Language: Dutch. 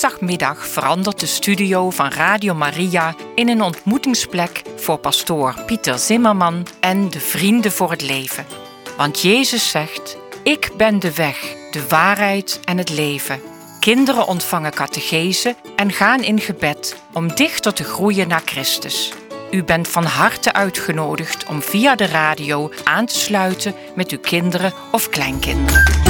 dinsdagmiddag verandert de studio van Radio Maria in een ontmoetingsplek voor pastoor Pieter Zimmerman en de Vrienden voor het Leven. Want Jezus zegt: ik ben de weg, de waarheid en het leven. Kinderen ontvangen catechese en gaan in gebed om dichter te groeien naar Christus. U bent van harte uitgenodigd om via de radio aan te sluiten met uw kinderen of kleinkinderen.